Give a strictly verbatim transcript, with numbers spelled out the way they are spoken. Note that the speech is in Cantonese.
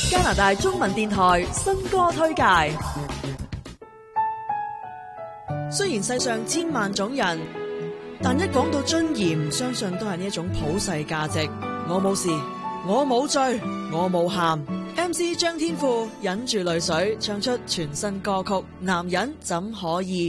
加拿大中文電台新歌推介。雖然世上千萬種人，但一講到尊嚴，相信都係呢一種普世價值。我冇事，我冇罪，我冇喊。M C 張天賦忍住淚水唱出全新歌曲《男人怎可以》。